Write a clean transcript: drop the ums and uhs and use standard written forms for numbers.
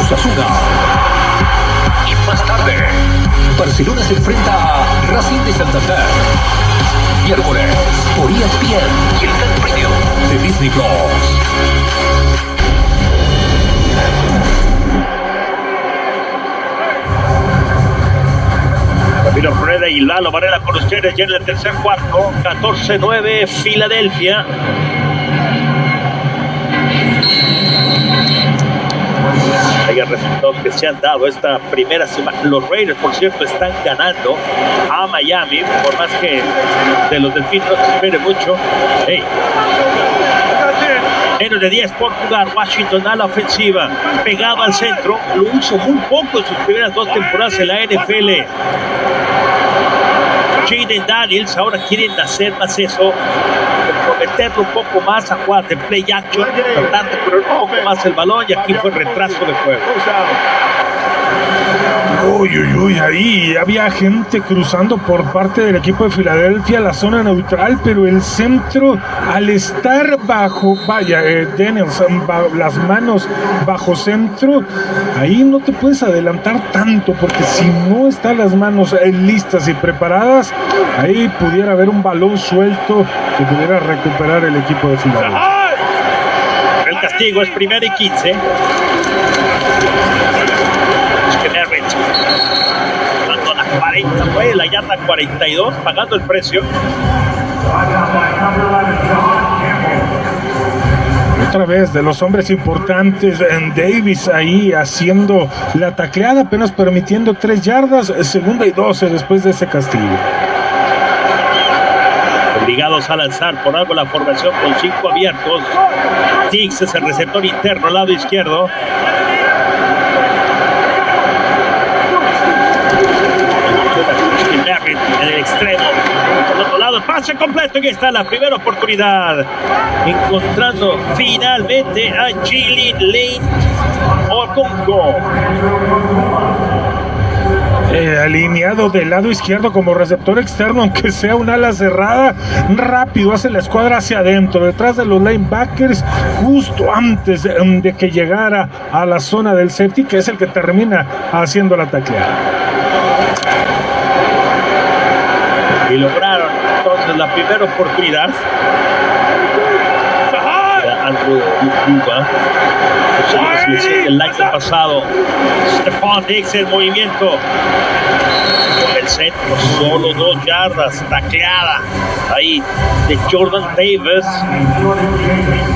Osasuna. Y más tarde, Barcelona se enfrenta a Racing de Santander. Miércoles, por ESPN y el Gran Premio de Disney Plus. Ramiro Rueda y Lalo Varela con ustedes ya en el tercer cuarto. 14-9 Filadelfia. Hay resultados que se han dado esta primera semana. Los Raiders, por cierto, están ganando a Miami, por más que de los Delfines no se espere mucho. Hey. Menos de 10 por jugar. Washington a la ofensiva, pegado al centro. Lo hizo muy poco en sus primeras 2 temporadas en la NFL. Jaden Daniels ahora quieren hacer más eso, comprometerlo un poco más a jugar de play action, tratando de correr un poco más el balón, y aquí fue retraso de juego. Uy, ahí había gente cruzando por parte del equipo de Filadelfia la zona neutral, pero el centro, al estar bajo, Daniels, las manos bajo centro, ahí no te puedes adelantar tanto, porque si no están las manos listas y preparadas, ahí pudiera haber un balón suelto que pudiera recuperar el equipo de Filadelfia. El castigo es 1ª y 15. Pagando la 40, güey, la yarda 42, pagando el precio. Otra vez de los hombres importantes, en Davis ahí haciendo la tacleada, apenas permitiendo 3 yardas, 2ª y 12 después de ese castigo. Obligados a lanzar, por algo la formación con 5 abiertos. Diggs es el receptor interno, lado izquierdo. En el extremo, por otro lado, pase completo, y está la primera oportunidad, encontrando finalmente a Jalen Lane Okonkwo. Alineado del lado izquierdo como receptor externo, aunque sea un ala cerrada, rápido hace la escuadra hacia adentro, detrás de los linebackers, justo antes de que llegara a la zona del safety, que es el que termina haciendo la tacleada. Y lograron entonces la primera oportunidad. Andrew Cuba, el like del pasado. Stephon Diggs en movimiento. Con el centro, solo 2 yardas. Tacleada ahí de Jordan Davis.